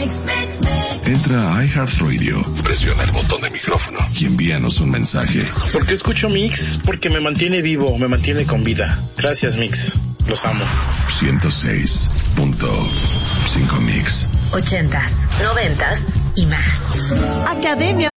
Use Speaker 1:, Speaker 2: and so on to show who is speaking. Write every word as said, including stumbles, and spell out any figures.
Speaker 1: Entra a iHeartRadio, presiona el botón de micrófono y envíanos un mensaje.
Speaker 2: ¿Por qué escucho Mix? Porque me mantiene vivo, me mantiene con vida. Gracias, Mix. Los amo.
Speaker 1: ciento seis punto cinco Mix.
Speaker 3: Ochentas, noventas y más.
Speaker 4: Academia